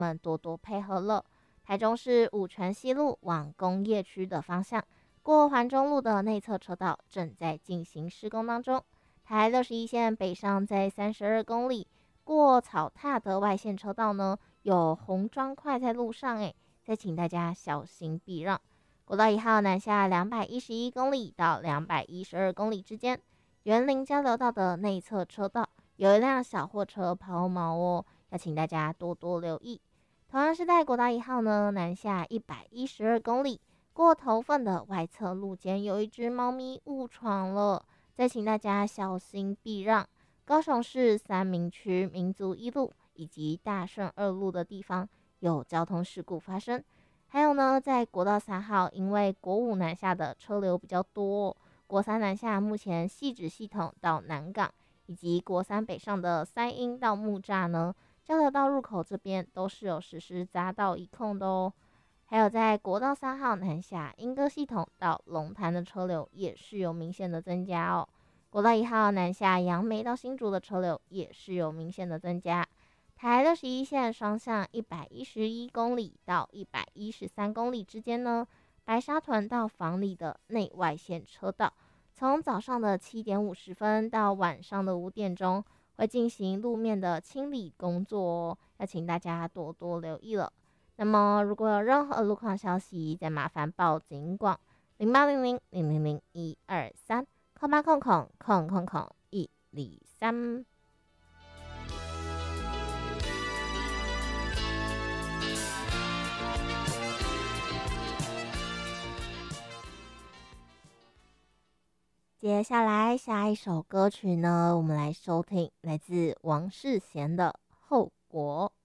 们多多配合了。台中市五权西路往工业区的方向，过环中路的内侧车道正在进行施工当中。台61线北上在32公里，过草踏的外线车道呢，有红砖块在路上，再请大家小心避让。国道1号南下211公里到212公里之间，园林交流道的内侧车道有一辆小货车抛锚哦，要请大家多多留意。同样是在国道1号呢，南下112公里，过头份的外侧路肩有一只猫咪误闯了，再请大家小心避让。高雄市三民区民族一路以及大顺2路的地方有交通事故发生。还有呢，在国道3号，因为国5南下的车流比较多，国3南下目前汐止系统到南港，以及国3北上的三鶯到木栅呢，交流道入口这边都是有实施匝道一控的哦。还有在国道3号南下莺歌系统到龙潭的车流也是有明显的增加哦。国道1号南下杨梅到新竹的车流也是有明显的增加。台61线双向111公里到113公里之间呢，白沙屯到房里的内外线车道，从早上的7点50分到晚上的5点钟，会进行路面的清理工作哦，要请大家多多留意了。那么如果有任何路况消息，再麻烦报警广08000001230800000123。接下来下一首歌曲呢，我们来收听来自王世贤的《后果》。